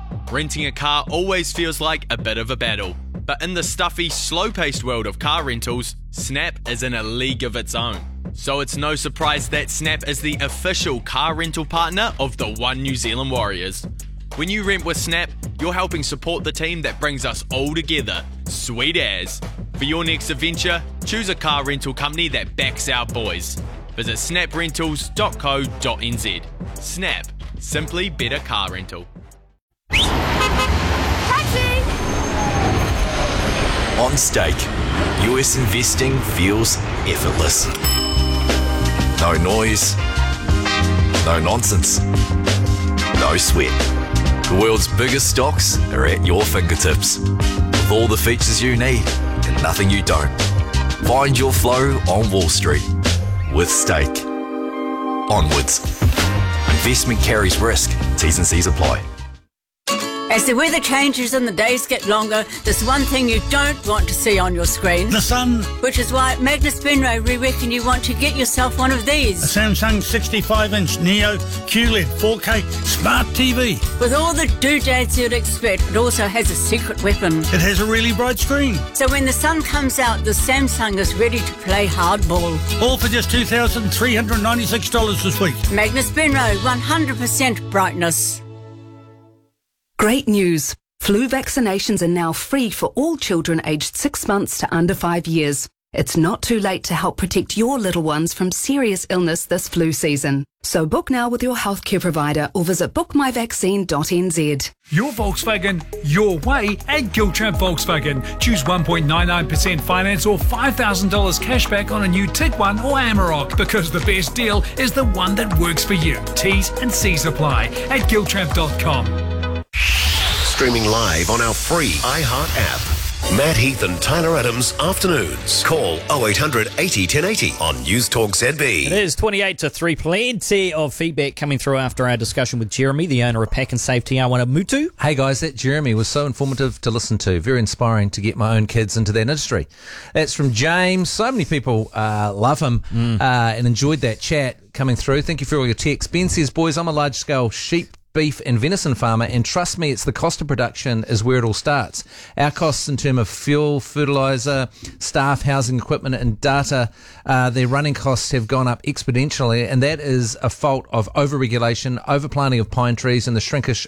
Renting a car always feels like a bit of a battle, but in the stuffy, slow-paced world of car rentals, Snap is in a league of its own. So it's no surprise that Snap is the official car rental partner of the One New Zealand Warriors. When you rent with Snap, you're helping support the team that brings us all together. Sweet as. For your next adventure, choose a car rental company that backs our boys. Visit snaprentals.co.nz. Snap. Simply better car rental. Taxi! On Stake, US investing feels effortless. No noise, no nonsense, no sweat. The world's biggest stocks are at your fingertips, with all the features you need and nothing you don't. Find your flow on Wall Street with Stake. Onwards. Investment carries risk. T's and C's apply. As the weather changes and the days get longer, there's one thing you don't want to see on your screen. The sun. Which is why at Magnus Benray we reckon you want to get yourself one of these. A Samsung 65-inch Neo QLED 4K Smart TV. With all the doodads you'd expect, it also has a secret weapon. It has a really bright screen. So when the sun comes out, the Samsung is ready to play hardball. All for just $2,396 this week. Magnus Benray, 100% brightness. Great news. Flu vaccinations are now free for all children aged 6 months to under 5 years. It's not too late to help protect your little ones from serious illness this flu season. So book now with your healthcare provider or visit bookmyvaccine.nz. Your Volkswagen, your way at Giltramp Volkswagen. Choose 1.99% finance or $5,000 cash back on a new Tiguan or Amarok, because the best deal is the one that works for you. T's and C's apply at giltramp.com. Streaming live on our free iHeart app. Matt Heath and Tyler Adams afternoons. Call 0800 80 1080 on News Talk ZB. It is 28 to 3. Plenty of feedback coming through after our discussion with Jeremy, the owner of Pack and Save Te Awamutu. Hey guys, that Jeremy was so informative to listen to. Very inspiring to get my own kids into that industry. That's from James. So many people love him and enjoyed that chat coming through. Thank you for all your texts. Ben says, boys, I'm a large-scale sheep, beef and venison farmer, and trust me, it's the cost of production is where it all starts. Our costs in terms of fuel, fertiliser, staff, housing, equipment and data, their running costs have gone up exponentially, and that is a fault of over-regulation, over-planting of pine trees and the shrinkage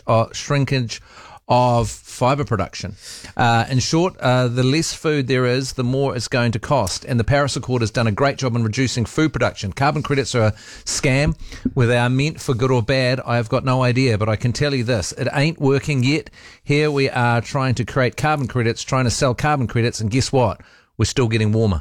of fibre production. In short, the less food there is, the more it's going to cost. And the Paris Accord has done a great job in reducing food production. Carbon credits are a scam. Whether they are meant for good or bad, I have got no idea. But I can tell you this, it ain't working yet. Here we are trying to create carbon credits, trying to sell carbon credits, and guess what? We're still getting warmer.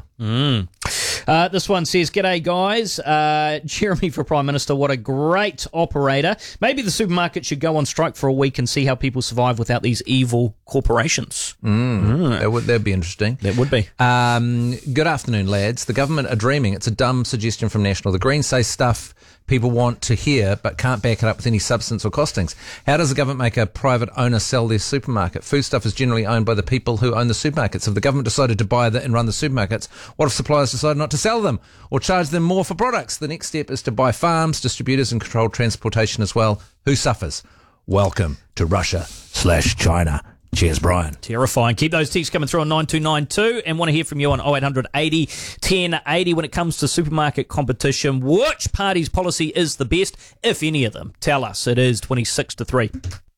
This one says, g'day guys, Jeremy for Prime Minister, what a great operator. Maybe the supermarket should go on strike for a week and see how people survive without these evil corporations. That'd be interesting. That would be. Good afternoon, lads. The government are dreaming. It's a dumb suggestion from National. The Greens say stuff people want to hear but can't back it up with any substance or costings. How does the government make a private owner sell their supermarket? Foodstuff is generally owned by the people who own the supermarkets. If the government decided to buy and run the supermarkets, what if suppliers decided not to sell them or charge them more for products? The next step is to buy farms, distributors and control transportation as well. Who suffers? Welcome to Russia/China. Cheers, Brian. Terrifying. Keep those texts coming through on 9292 and want to hear from you on 0800 80 1080 when it comes to supermarket competition. Which party's policy is the best, if any of them? Tell us. It is 26 to 3.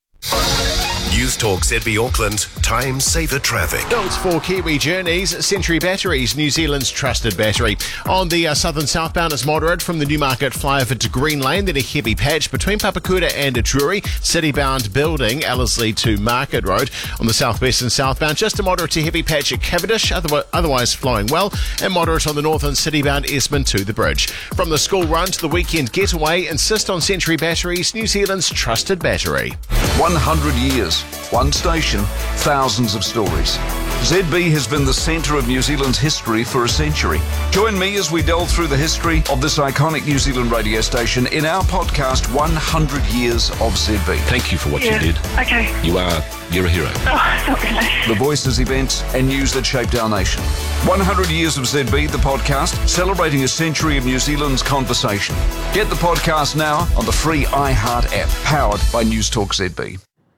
News Talk ZB Auckland, time saver traffic. Built for Kiwi journeys, Century Batteries, New Zealand's trusted battery. On the southern southbound, it's moderate from the Newmarket flyover to Green Lane, then a heavy patch between Papakura and Drury. City-bound building, Ellerslie to Market Road. On the southwest and southbound, just a moderate to heavy patch at Cavendish, otherwise flowing well, and moderate on the northern city-bound Esmond to the bridge. From the school run to the weekend getaway, insist on Century Batteries, New Zealand's trusted battery. 100 years, one station, thousands of stories. ZB has been the centre of New Zealand's history for a century. Join me as we delve through the history of this iconic New Zealand radio station in our podcast, 100 Years of ZB. Thank you for what you did. Okay. You're a hero. Oh, not really. The voices, events and news that shaped our nation. 100 Years of ZB, the podcast, celebrating a century of New Zealand's conversation. Get the podcast now on the free iHeart app, powered by News Talk ZB.